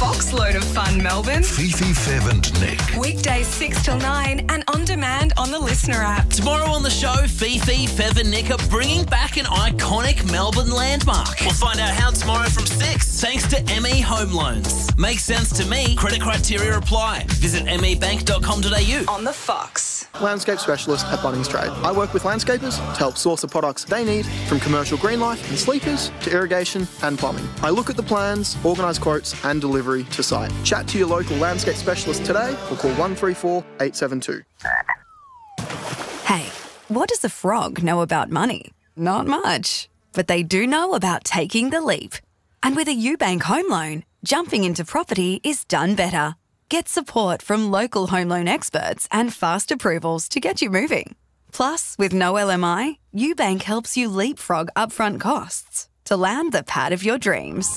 Fox load of fun, Melbourne. Fifi, Fev and Nick. Weekdays 6 till 9 and on demand on the Listener app. Tomorrow on the show, Fifi, Fev and Nick are bringing back an iconic Melbourne landmark. We'll find out how tomorrow from 6, thanks to ME Home Loans. Makes sense to me. Credit criteria apply. Visit mebank.com.au. On the Fox. Landscape specialist at Bunnings Trade. I work with landscapers to help source the products they need, from commercial green life and sleepers to irrigation and plumbing. I look at the plans, organise quotes and delivery to site. Chat to your local landscape specialist today or call 134 872. Hey, what does a frog know about money? Not much. But they do know about taking the leap. And with a Ubank home loan, jumping into property is done better. Get support from local home loan experts and fast approvals to get you moving. Plus, with no LMI, Ubank helps you leapfrog upfront costs to land the pad of your dreams.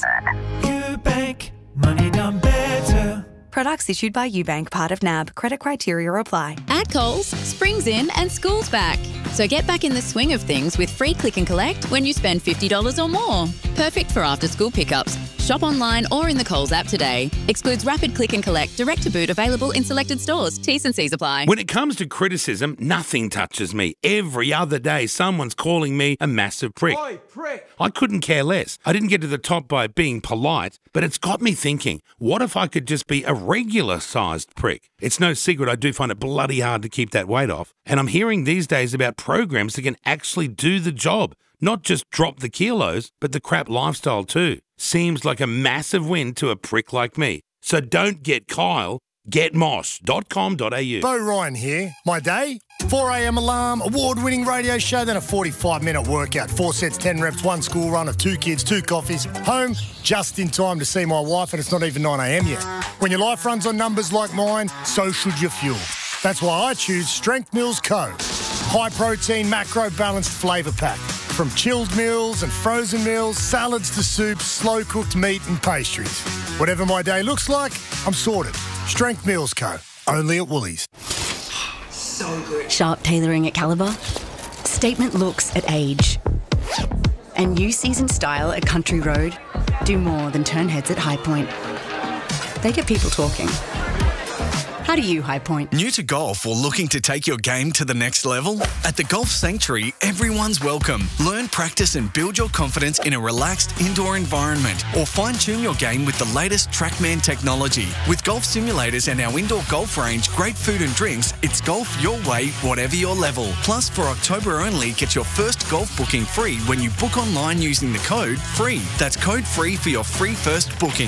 Ubank, money done better. Products issued by Ubank, part of NAB. Credit criteria apply. At Coles, spring's in and school's back. So get back in the swing of things with free click and collect when you spend $50 or more. Perfect for after-school pickups. Shop online or in the Coles app today. Excludes rapid click and collect, direct to boot, available in selected stores. T's and C's apply. When it comes to criticism, nothing touches me. Every other day, someone's calling me a massive prick. Oi, prick. I couldn't care less. I didn't get to the top by being polite, but it's got me thinking, what if I could just be a regular-sized prick? It's no secret I do find it bloody hard to keep that weight off, and I'm hearing these days about programs that can actually do the job, not just drop the kilos, but the crap lifestyle too. Seems like a massive win to a prick like me. So don't get Kyle, get moss.com.au. Bo Ryan here. My day? 4 a.m. alarm, award-winning radio show, then a 45-minute workout. 4 sets, 10 reps, 1 school run of 2 kids, 2 coffees. Home, just in time to see my wife, and it's not even 9 a.m. yet. When your life runs on numbers like mine, so should your fuel. That's why I choose Strength Mills Co. High-protein, macro-balanced flavour pack. From chilled meals and frozen meals, salads to soups, slow-cooked meat and pastries. Whatever my day looks like, I'm sorted. Strength Mills Co. Only at Woolies. So good. Sharp tailoring at Calibre. Statement looks at age. And new season style at Country Road do more than turn heads at High Point. They get people talking. How do you High Point? New to golf or looking to take your game to the next level? At the Golf Sanctuary, everyone's welcome. Learn, practice and build your confidence in a relaxed indoor environment, or fine-tune your game with the latest TrackMan technology. With golf simulators and our indoor golf range, great food and drinks, it's golf your way, whatever your level. Plus, for October only, get your first golf booking free when you book online using the code FREE. That's code FREE for your free first booking.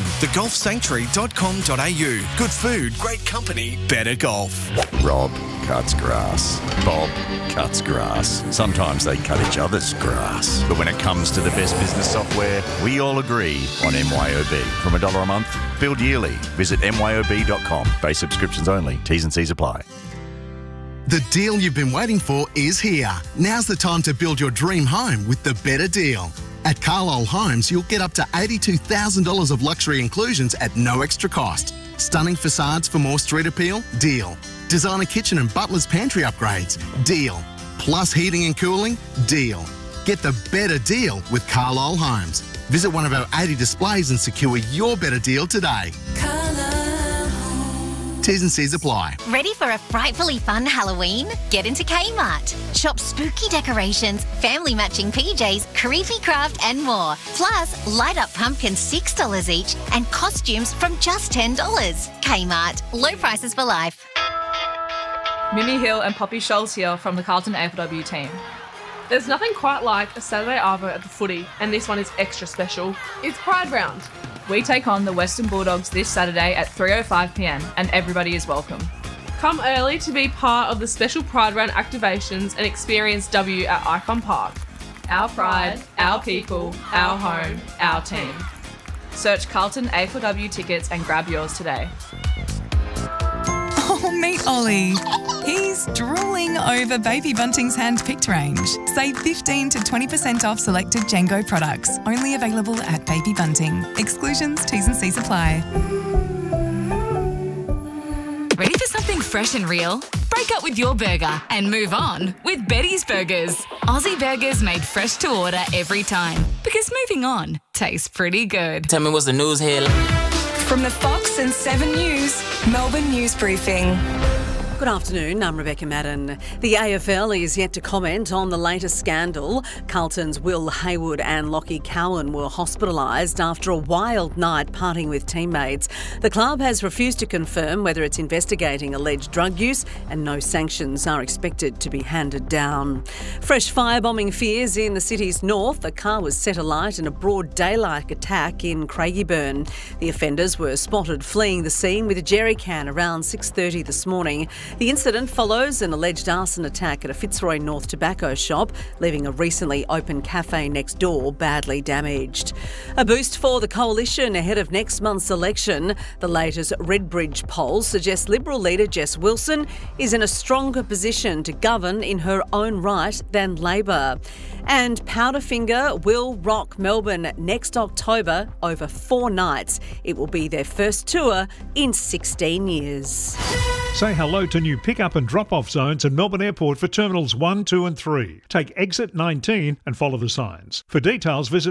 thegolfsanctuary.com.au. Good food, great company, better golf. Rob cuts grass. Bob cuts grass. Sometimes they cut each other's grass. But when it comes to the best business software, we all agree on MYOB. From $1 a month, billed yearly. Visit myob.com. Base subscriptions only. T's and C's apply. The deal you've been waiting for is here. Now's the time to build your dream home with the better deal. At Carlisle Homes, you'll get up to $82,000 of luxury inclusions at no extra cost. Stunning facades for more street appeal? Deal. Designer kitchen and butler's pantry upgrades? Deal. Plus heating and cooling? Deal. Get the better deal with Carlisle Homes. Visit one of our 80 displays and secure your better deal today. T's and C's apply. Ready for a frightfully fun Halloween? Get into Kmart. Shop spooky decorations, family matching PJs, creepy craft and more. Plus, light up pumpkins $6 each and costumes from just $10. Kmart. Low prices for life. Mimi Hill and Poppy Scholes here from the Carlton AFLW team. There's nothing quite like a Saturday arvo at the footy, and this one is extra special. It's Pride Round. We take on the Western Bulldogs this Saturday at 3:05pm, and everybody is welcome. Come early to be part of the special Pride Round activations and experience W at Icon Park. Our pride, our people, our home, our team. Search Carlton AFLW tickets and grab yours today. Oh, meet Ollie. He's drooling over Baby Bunting's hand-picked range. Save 15 to 20% off selected Django products. Only available at Baby Bunting. Exclusions, T's and C's apply. Ready for something fresh and real? Break up with your burger and move on with Betty's Burgers. Aussie burgers made fresh to order every time, because moving on tastes pretty good. Tell me what's the news here. From the Fox and 7 News, Melbourne News Briefing. Good afternoon, I'm Rebecca Madden. The AFL is yet to comment on the latest scandal. Carlton's Will Hayward and Lockie Cowan were hospitalised after a wild night partying with teammates. The club has refused to confirm whether it's investigating alleged drug use, and no sanctions are expected to be handed down. Fresh firebombing fears in the city's north. A car was set alight in a broad daylight attack in Craigieburn. The offenders were spotted fleeing the scene with a jerry can around 6:30 this morning. The incident follows an alleged arson attack at a Fitzroy North tobacco shop, leaving a recently opened cafe next door badly damaged. A boost for the coalition ahead of next month's election. The latest Redbridge poll suggests Liberal leader Jess Wilson is in a stronger position to govern in her own right than Labor. And Powderfinger will rock Melbourne next October over 4 nights. It will be their first tour in 16 years. Say hello to new pick-up and drop-off zones at Melbourne Airport for Terminals 1, 2 and 3. Take exit 19 and follow the signs. For details, visit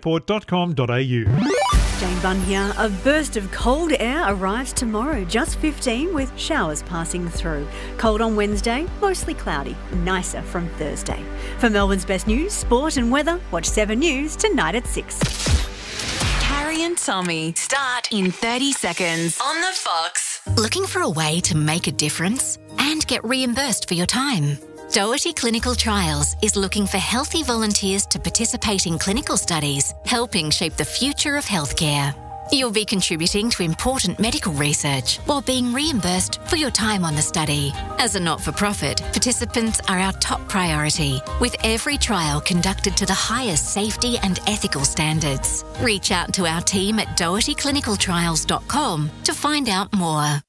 melbourneairport.com.au. Jane Bunn here. A burst of cold air arrives tomorrow, just 15 with showers passing through. Cold on Wednesday, mostly cloudy, nicer from Thursday. For Melbourne's best news, sport and weather, watch 7 News tonight at 6. Carrie and Tommy start in 30 seconds on the Fox. Looking for a way to make a difference and get reimbursed for your time? Doherty Clinical Trials is looking for healthy volunteers to participate in clinical studies, helping shape the future of healthcare. You'll be contributing to important medical research while being reimbursed for your time on the study. As a not-for-profit, participants are our top priority, with every trial conducted to the highest safety and ethical standards. Reach out to our team at dohertyclinicaltrials.com to find out more.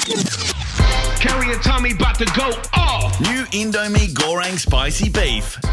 Carrie and Tommy about to go off. New Indomie Goreng Spicy Beef.